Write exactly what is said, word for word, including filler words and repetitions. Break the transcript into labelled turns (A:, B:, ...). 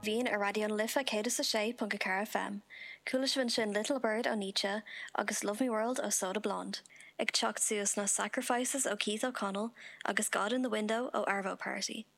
A: Bhín a radion lifa céad sa sé punca car F M. Cúlis vin sin Little Bird ó Nietzsche agus Love Me World ó Soda Blonde. Ag teacht suas na Sacrifices ó Keith O'Connell agus God in the Window ó Arvo Party.